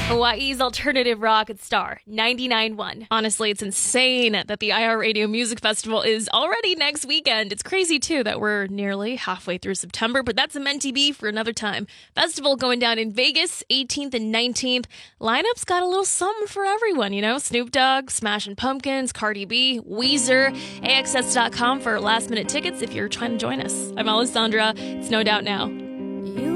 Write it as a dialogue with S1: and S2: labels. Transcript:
S1: Hawaii's alternative rock at Star 99.1. Honestly, it's insane that the iHeartRadio Music Festival is already next weekend. It's crazy, too, that we're nearly halfway through September, but that's a meant to be for another time. Festival going down in Vegas, 18th and 19th. Lineup's got a little something for everyone, you know? Snoop Dogg, Smashing Pumpkins, Cardi B, Weezer, AXS.com for last-minute tickets if you're trying to join us. I'm Alessandra. It's No Doubt Now.